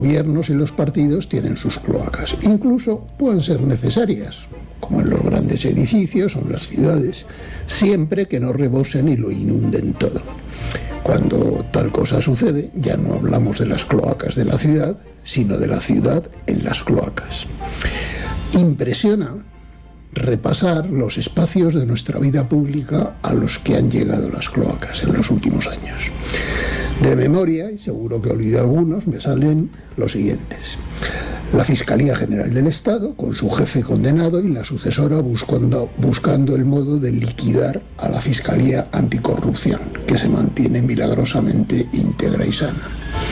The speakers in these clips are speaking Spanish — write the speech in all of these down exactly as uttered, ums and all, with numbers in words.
gobiernos y los partidos tienen sus cloacas. Incluso pueden ser necesarias, como en los grandes edificios o en las ciudades, siempre que no rebosen y lo inunden todo. Cuando tal cosa sucede, ya no hablamos de las cloacas de la ciudad, sino de la ciudad en las cloacas. Impresiona repasar los espacios de nuestra vida pública a los que han llegado las cloacas en los últimos años. De memoria, y seguro que olvido algunos, me salen los siguientes. La Fiscalía General del Estado, con su jefe condenado y la sucesora buscando, buscando el modo de liquidar a la Fiscalía Anticorrupción, que se mantiene milagrosamente íntegra y sana.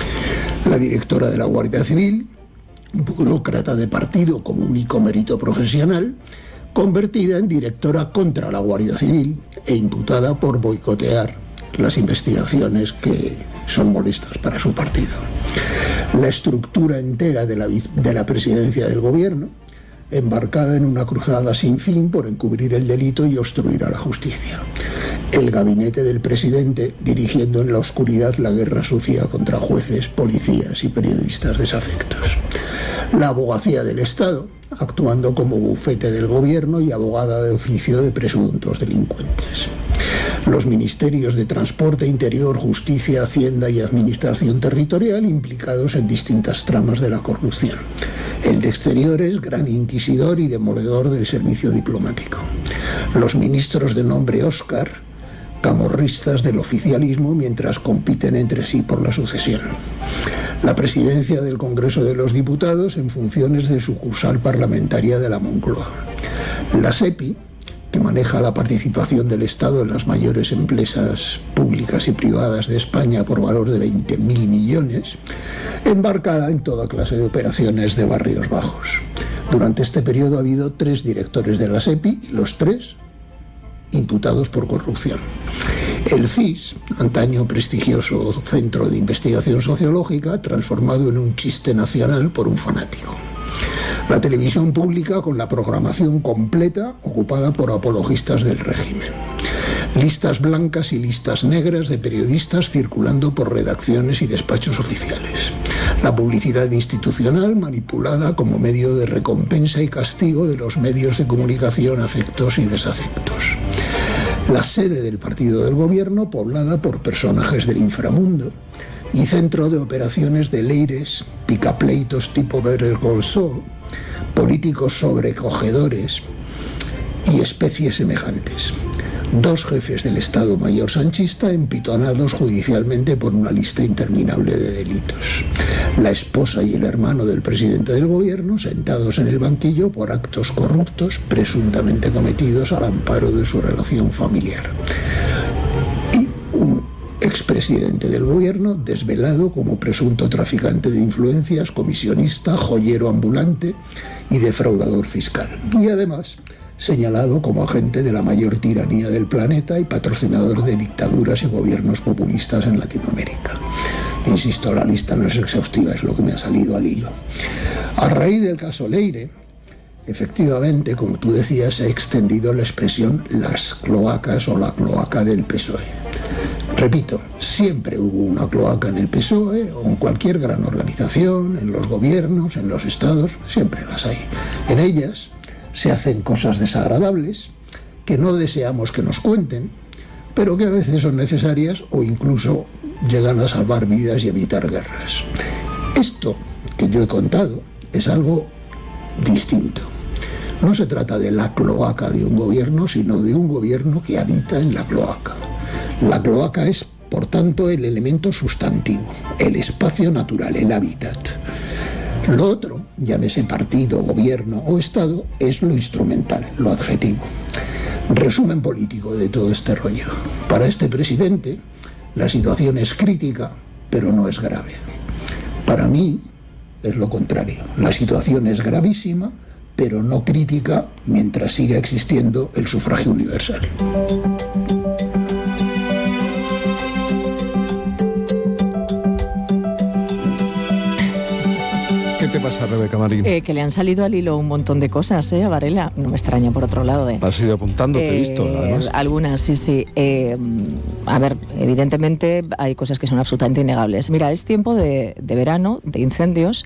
La directora de la Guardia Civil, burócrata de partido como único mérito profesional, convertida en directora contra la Guardia Civil e imputada por boicotear las investigaciones que son molestas para su partido. La estructura entera de la, de la presidencia del gobierno, embarcada en una cruzada sin fin por encubrir el delito y obstruir a la justicia. El gabinete del presidente dirigiendo en la oscuridad la guerra sucia contra jueces, policías y periodistas desafectos. La abogacía del Estado, actuando como bufete del gobierno y abogada de oficio de presuntos delincuentes. Los ministerios de Transporte, Interior, Justicia, Hacienda y Administración Territorial implicados en distintas tramas de la corrupción. El de Exteriores, gran inquisidor y demoledor del servicio diplomático. Los ministros de nombre Óscar, camorristas del oficialismo mientras compiten entre sí por la sucesión. La presidencia del Congreso de los Diputados en funciones de sucursal parlamentaria de la Moncloa. La SEPI, que maneja la participación del Estado en las mayores empresas públicas y privadas de España por valor de veinte mil millones, embarcada en toda clase de operaciones de barrios bajos. Durante este periodo ha habido tres directores de la SEPI y los tres imputados por corrupción. El C I S, antaño prestigioso centro de investigación sociológica, transformado en un chiste nacional por un fanático. La televisión pública con la programación completa ocupada por apologistas del régimen. Listas blancas y listas negras de periodistas circulando por redacciones y despachos oficiales. La publicidad institucional manipulada como medio de recompensa y castigo de los medios de comunicación afectos y desafectos. La sede del partido del gobierno poblada por personajes del inframundo y centro de operaciones de leires, picapleitos tipo Better Call Saul, políticos sobrecogedores y especies semejantes. Dos jefes del Estado Mayor sanchista empitonados judicialmente por una lista interminable de delitos. La esposa y el hermano del presidente del gobierno sentados en el banquillo por actos corruptos presuntamente cometidos al amparo de su relación familiar. Y un expresidente del gobierno desvelado como presunto traficante de influencias, comisionista, joyero ambulante y defraudador fiscal. Y además señalado como agente de la mayor tiranía del planeta y patrocinador de dictaduras y gobiernos populistas en Latinoamérica. Insisto, la lista no es exhaustiva, es lo que me ha salido al hilo. A raíz del caso Leire, efectivamente, como tú decías, se ha extendido la expresión las cloacas o la cloaca del P S O E. Repito, siempre hubo una cloaca en el P S O E o en cualquier gran organización, en los gobiernos, en los estados, siempre las hay. En ellas se hacen cosas desagradables que no deseamos que nos cuenten, pero que a veces son necesarias o incluso llegan a salvar vidas y evitar guerras. Esto que yo he contado es algo distinto. No se trata de la cloaca de un gobierno, sino de un gobierno que habita en la cloaca. La cloaca es, por tanto, el elemento sustantivo, el espacio natural, el hábitat. Lo otro, llámese partido, gobierno o Estado, es lo instrumental, lo adjetivo. Resumen político de todo este rollo. Para este presidente, la situación es crítica, pero no es grave. Para mí, es lo contrario. La situación es gravísima, pero no crítica mientras siga existiendo el sufragio universal. ¿Qué te pasa, Rebeca Marín? Eh, que le han salido al hilo un montón de cosas, ¿eh? A Varela. No me extraña, por otro lado. ¿eh? Has ido apuntando, te he eh, visto, además. Algunas, sí, sí. Eh, a ver, evidentemente hay cosas que son absolutamente innegables. Mira, es tiempo de, de verano, de incendios,